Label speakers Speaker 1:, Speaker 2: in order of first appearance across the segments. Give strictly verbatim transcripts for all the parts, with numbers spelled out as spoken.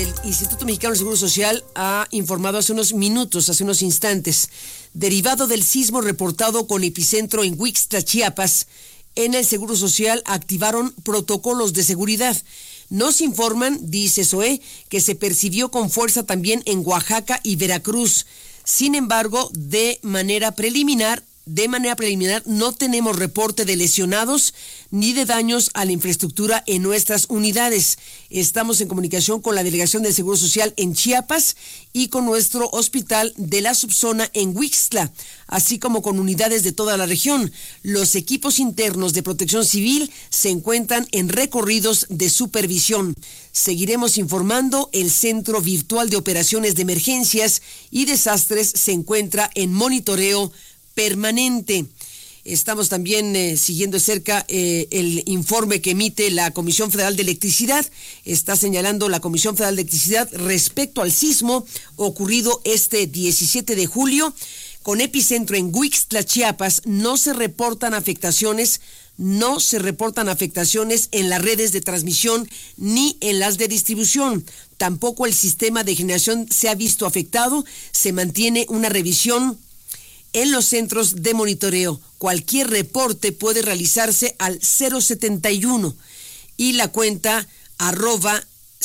Speaker 1: El Instituto Mexicano del Seguro Social ha informado hace unos minutos, hace unos instantes, derivado del sismo reportado con epicentro en Huixtla, Chiapas, en el Seguro Social activaron protocolos de seguridad. Nos informan, dice S O E, que se percibió con fuerza también en Oaxaca y Veracruz. Sin embargo, de manera preliminar, de manera preliminar, no tenemos reporte de lesionados ni de daños a la infraestructura en nuestras unidades. Estamos en comunicación con la Delegación del Seguro Social en Chiapas y con nuestro hospital de la subzona en Huixtla, así como con unidades de toda la región. Los equipos internos de Protección Civil se encuentran en recorridos de supervisión. Seguiremos informando. El Centro Virtual de Operaciones de Emergencias y Desastres se encuentra en monitoreo permanente. Estamos también eh, siguiendo de cerca eh, el informe que emite la Comisión Federal de Electricidad. Está señalando la Comisión Federal de Electricidad respecto al sismo ocurrido este diecisiete de julio con epicentro en Huixtla, Chiapas. No se reportan afectaciones, no se reportan afectaciones en las redes de transmisión ni en las de distribución. Tampoco el sistema de generación se ha visto afectado. Se mantiene una revisión en los centros de monitoreo. Cualquier reporte puede realizarse al cero setenta y uno y la cuenta arroba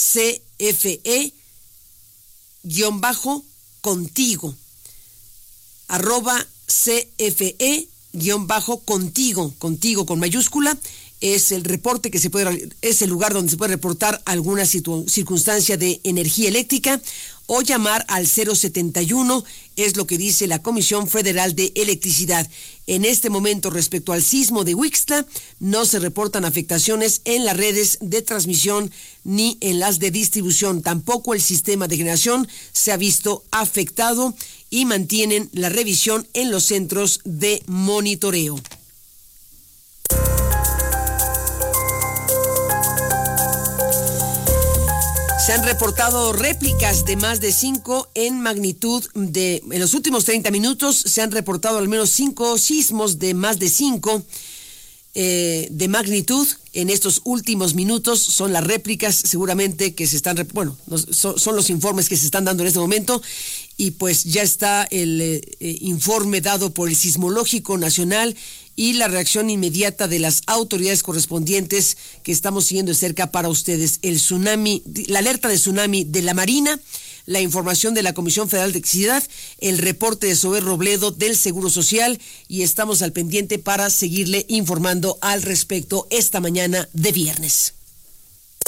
Speaker 1: CFE guión bajo contigo. Arroba CFE guión bajo contigo, contigo con mayúscula. Es el reporte que se puede, es el lugar donde se puede reportar alguna situ, circunstancia de energía eléctrica o llamar al cero setenta y uno, es lo que dice la Comisión Federal de Electricidad. En este momento, respecto al sismo de Huixtla, no se reportan afectaciones en las redes de transmisión ni en las de distribución. Tampoco el sistema de generación se ha visto afectado y mantienen la revisión en los centros de monitoreo. Se han reportado réplicas de más de cinco en magnitud de, en los últimos treinta minutos se han reportado al menos cinco sismos de más de cinco eh, de magnitud. En estos últimos minutos son las réplicas seguramente que se están, bueno, son, son los informes que se están dando en este momento y pues ya está el eh, informe dado por el Sismológico Nacional y la reacción inmediata de las autoridades correspondientes que estamos siguiendo de cerca para ustedes. El tsunami, la alerta de tsunami de la Marina, la información de la Comisión Federal de Electricidad, el reporte de Zoé Robledo del Seguro Social y estamos al pendiente para seguirle informando al respecto esta mañana de viernes.